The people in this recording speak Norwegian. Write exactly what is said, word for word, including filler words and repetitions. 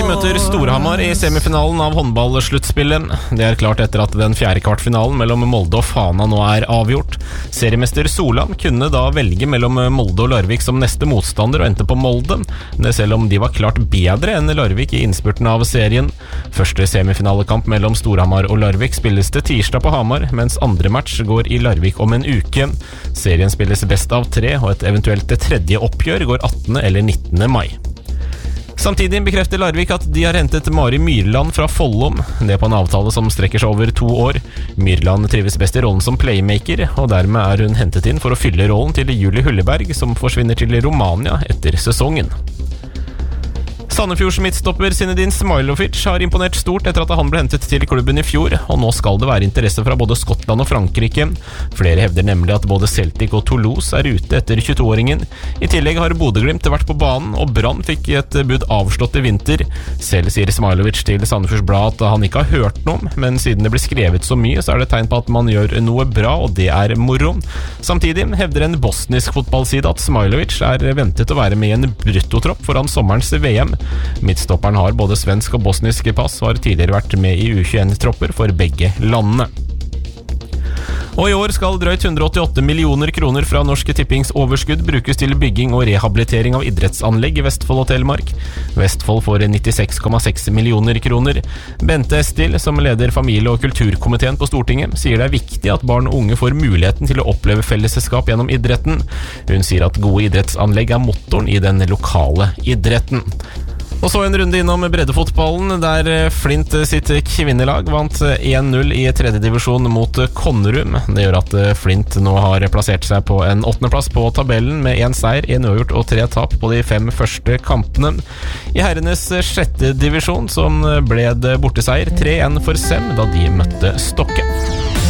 møter Storhamar i semifinalen av håndballsluttspillet. Det er klart etter at den fjerde kvartfinalen mellom Molde og Fana nå er avgjort. Seriemester Solan kunne da velge mellom Molde og Larvik som neste motstander og endte på Molde, det selv om de var klart bedre enn Larvik i innspurten av serien. Første semifinalekamp mellom Storhamar og Larvik spilles til tirsdag på Hamar, mens andre match går i Larvik om en uke. Serien spilles best av tre, og et eventuelt tredje oppgjør går attende eller nittende mai. Samtidig bekrefter Larvik at de har hentet Mari Myrland fra Follom, det på en avtale som strekker seg over to år. Myrland trives best i rollen som playmaker, og dermed er hun hentet inn for å fylle rollen til Julie Hulleberg, som forsvinner til Romania etter sesongen. Sandefjords midtstopper Zinedine Smailovic har imponert stort etter at han ble hentet til klubben i fjor, og nå skal det være interesse fra både Skottland og Frankrike. Flere hevder nemlig at både Celtic og Toulouse er ute etter tjueto-åringen. I tillegg har Bodø/Glimt vært på banen, og Brann fikk et bud avslått i vinter. Selv sier Smailovic til Sandefjords Blad at han ikke har hørt noe, men siden det blir skrevet så mye, så er det tegn på at man gjør noe bra, og det er moro. Samtidig hevder en bosnisk fotballside at Smailovic er ventet å være med i en bruttotropp foran sommerens V M. Midtstopperen har både svensk og bosnisk pass og har tidligere vært med i U tjueen-tropper for begge landene. Og i år skal drøyt hundre og åttiåtte millioner kroner fra Norske Tippings overskudd brukes til bygging og rehabilitering av idrettsanlegg i Vestfold og Telemark. Vestfold får nittiseks komma seks millioner kroner. Bente Estil, som leder familie- og kulturkomiteen på Stortinget, sier det er viktig at barn og unge får muligheten til å oppleve fellesskap gjennom idretten. Hun sier at gode idrettsanlegg er motoren i den lokale idretten. Og så en runde innom breddefotballen, der Flint sitt kvinnelag vant én null i tredje divisjon mot Konnerum. Det gjør at Flint nå har plassert seg på en åttendeplass på tabellen med én seier, én uavgjort og tre tap på de fem første kampene. I herrenes sjette divisjon som ble det borteseier tre én for Sem da de møtte Stokke.